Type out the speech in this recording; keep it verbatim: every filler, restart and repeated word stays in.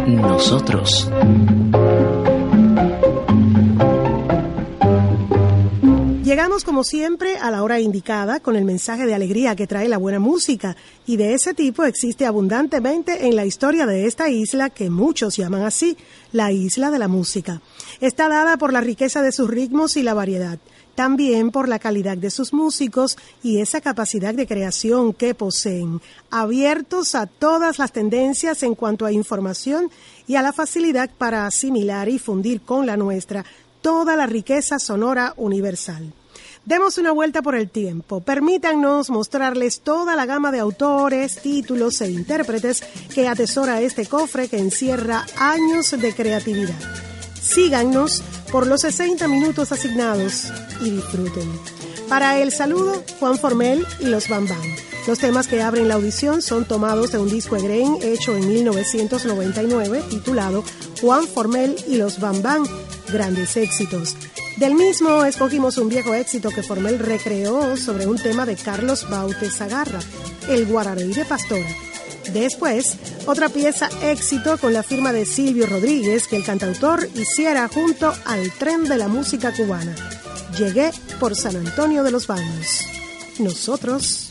Nosotros. Llegamos como siempre a la hora indicada con el mensaje de alegría que trae la buena música, y de ese tipo existe abundantemente en la historia de esta isla que muchos llaman así, la isla de la música. Está dada por la riqueza de sus ritmos y la variedad, también por la calidad de sus músicos y esa capacidad de creación que poseen, abiertos a todas las tendencias en cuanto a información y a la facilidad para asimilar y fundir con la nuestra toda la riqueza sonora universal. Demos una vuelta por el tiempo. Permítannos mostrarles toda la gama de autores, títulos e intérpretes que atesora este cofre que encierra años de creatividad. Síganos por los sesenta minutos asignados y disfruten. Para el saludo, Juan Formel y los Bam Bam. Los temas que abren la audición son tomados de un disco egren hecho en mil novecientos noventa y nueve titulado Juan Formel y los Bam Bam, grandes éxitos. Del mismo escogimos un viejo éxito que Formel recreó sobre un tema de Carlos Baute Sagarra, El Guararí de Pastora. Después, otra pieza éxito con la firma de Silvio Rodríguez que el cantautor hiciera junto al tren de la música cubana. Llegué por San Antonio de los Baños. Nosotros...